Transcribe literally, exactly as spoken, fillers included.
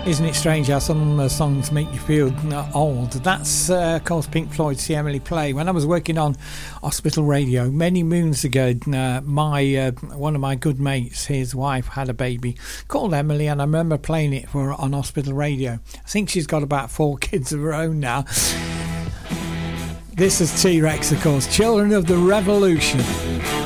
Isn't it strange how some uh, songs make you feel uh, old? That's, uh, of course, Pink Floyd, See Emily Play. When I was working on Hospital Radio many moons ago, uh, my uh, one of my good mates, his wife, had a baby called Emily, and I remember playing it for her on Hospital Radio. I think she's got about four kids of her own now. This is T-Rex, of course, Children of the Revolution.